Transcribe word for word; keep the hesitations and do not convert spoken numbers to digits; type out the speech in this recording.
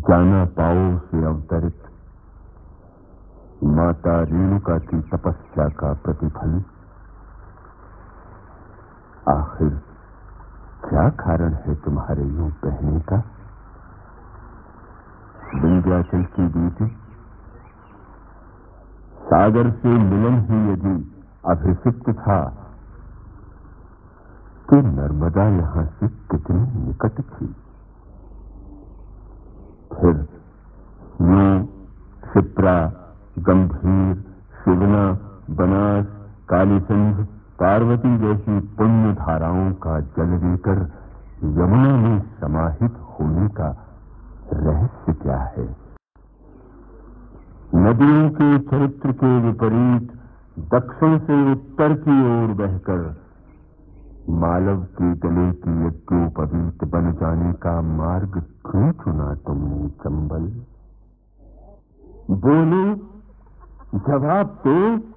जाना पाओ से अवतरित माता रेणुका की तपस्या का प्रतिफल। आखिर क्या कारण है तुम्हारे यूं कहने का? विंध्याचल की बीती सागर से मिलन ही यदि अभिषिक्त था तो नर्मदा यहां से कितनी निकट थी। फिर यूं क्षिप्रा, गंभीर, शिवना, बनास, कालीसिंध, पार्वती जैसी पुण्य धाराओं का जल लेकर यमुना में समाहित होने का रहस्य क्या है? नदियों के चरित्र के विपरीत दक्षिण से उत्तर की ओर बहकर मालव के गले की यज्ञोपवीत बन जाने का मार्ग क्यों चुना तुमने चंबल? बोलो, जवाब दो।